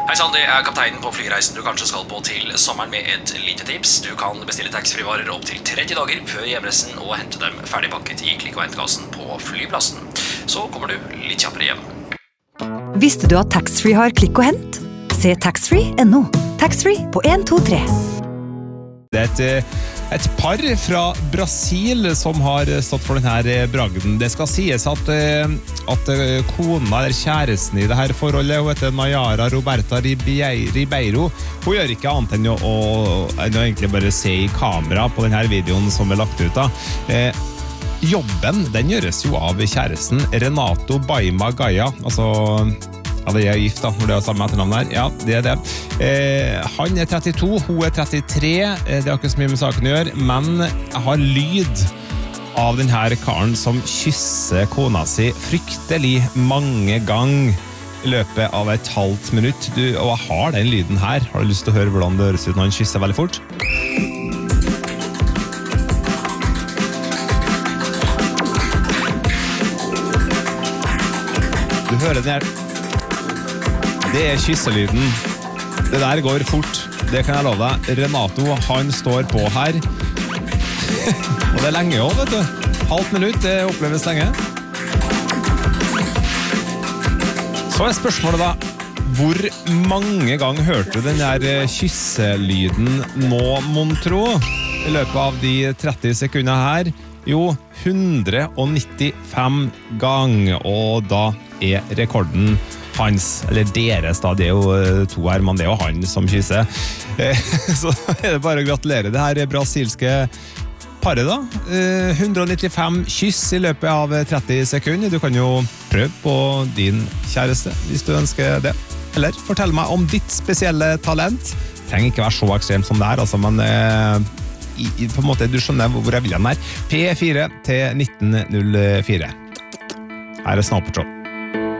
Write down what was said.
Hei sann, det kapteinen på flyreisen du kanskje skal på til sommeren med et lite tips. Du kan bestille taxfree-varer opp til 30 dager før hjemreisen og hente dem ferdigpakket i klikk- og hentkassen på flyplassen. Så kommer du litt kjappere hjem. Visste du at taxfree har klikk og hent? Se taxfree.no. Taxfree på 1, 2, 3. Det er et par fra Brasil som har stått for denne bragden. Det skal sies at kona eller kjæresten i dette forholdet, hun heter Nayara Roberta Ribeiro, hun gjør ikke annet enn å egentlig bare se i kamera på denne videoen som er lagt ut da. Jobben, den gjøres jo av kjæresten Renato Baima Gaia, altså... Ja, det er gift da, når det er samme etternavn her. Ja, det er det. Han er 32, hun er 33. Det har ikke så mye med saken å gjøre, men jeg har lyd av denne karen som kysser kona si fryktelig mange ganger i løpet av et halvt minutt. Og jeg har den lyden her. Har du lyst til å høre hvordan det høres ut når han kysser veldig fort? Du hører den her. Det er kysselyden. Det der går fort. Det kan jeg love deg. Renato, han står på her. Og det er lenge også, vet du. Halvt minutt, det oppleves lenge. Så er spørsmålet da, hvor mange ganger hørte du den der kysselyden nå, Montro? I løpet av de 30 sekunder her? Jo, 195 ganger, og da er rekorden hans, eller deres da, det er jo to her, men det er jo han som kysser. Så er det bare å gratulere det her brasilske paret da. 195 kyss i løpet av 30 sekunder. Du kan jo prøve på din kjæreste, hvis du ønsker det. Eller fortell meg om ditt spesielle talent. Det trenger ikke være så ekstremt som det her, altså, men på en måte du skjønner hvor jeg vil den her. P4 til 1904. Her er Snow Patrol.